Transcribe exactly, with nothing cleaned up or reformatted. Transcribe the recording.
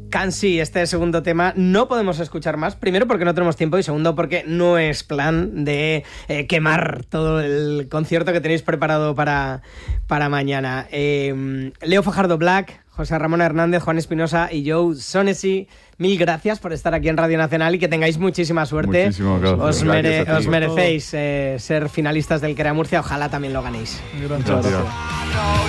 Can See, este segundo tema, no podemos escuchar más. Primero porque no tenemos tiempo y segundo porque no es plan de eh, quemar todo el concierto que tenéis preparado para, para mañana. Eh, Leo Fajardo Black, José Ramón Hernández, Juan Espinosa y Joe Sonesi, mil gracias por estar aquí en Radio Nacional y que tengáis muchísima suerte. Muchísimas gracias. Os, mere- Gracias a ti. os merecéis eh, ser finalistas del Crea Murcia, ojalá también lo ganéis. Gracias. Gracias.